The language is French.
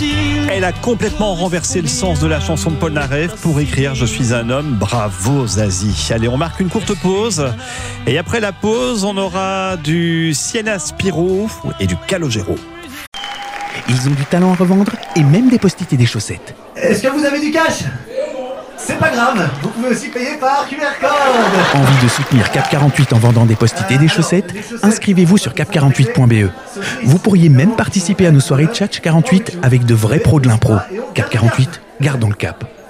Elle a complètement renversé le sens de la chanson de Paul Naref pour écrire « Je suis un homme ». Bravo Zazie. Allez, on marque une courte pause. Et après la pause, on aura du Sienna Spiro et du Calogero. Ils ont du talent à revendre et même des post-it et des chaussettes. Est-ce que vous avez du cash ? C'est pas grave, vous pouvez aussi payer par QR code. Envie de soutenir Cap 48 en vendant des post-it et des chaussettes ? Inscrivez-vous sur cap48.be. Vous pourriez même participer à nos soirées Tchatch 48 avec de vrais pros de l'impro. Cap 48, gardons le cap.